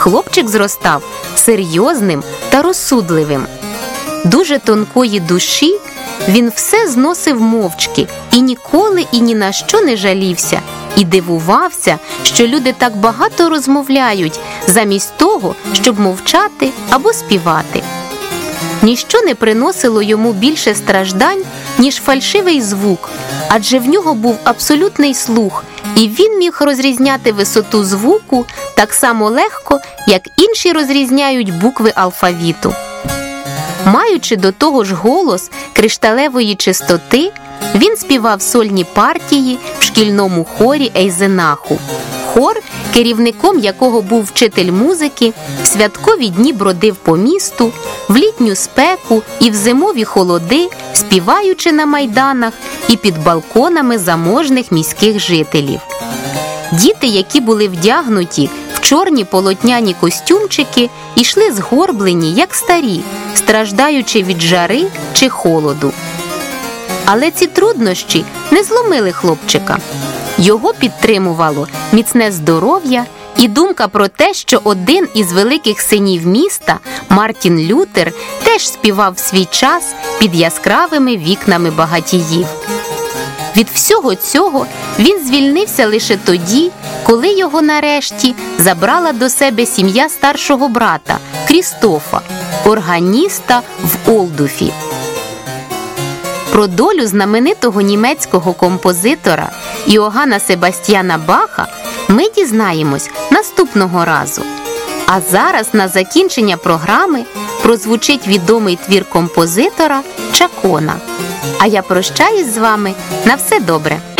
Хлопчик зростав серйозним та розсудливим. Дуже тонкої душі, він все зносив мовчки і ніколи і ні на що не жалівся. І дивувався, що люди так багато розмовляють, замість того, щоб мовчати або співати. Ніщо не приносило йому більше страждань, ніж фальшивий звук, адже в нього був абсолютний слух, і він міг розрізняти висоту звуку так само легко, як інші розрізняють букви алфавіту. Маючи до того ж голос кришталевої чистоти, він співав сольні партії в шкільному хорі Ейзенаху. Хор, керівником якого був вчитель музики, в святкові дні бродив по місту, в літню спеку і в зимові холоди, співаючи на майданах і під балконами заможних міських жителів. Діти, які були вдягнуті в чорні полотняні костюмчики, ішли згорблені, як старі, страждаючи від жари чи холоду. Але ці труднощі не зломили хлопчика. Його підтримувало міцне здоров'я і думка про те, що один із великих синів міста, Мартін Лютер, теж співав в свій час під яскравими вікнами багатіїв. Від всього цього він звільнився лише тоді, коли його нарешті забрала до себе сім'я старшого брата Крістофа, органіста в Олдуфі. Про долю знаменитого німецького композитора Йоганна Себастьяна Баха ми дізнаємось наступного разу. А зараз на закінчення програми прозвучить відомий твір композитора Чакона. А я прощаюсь з вами. На все добре!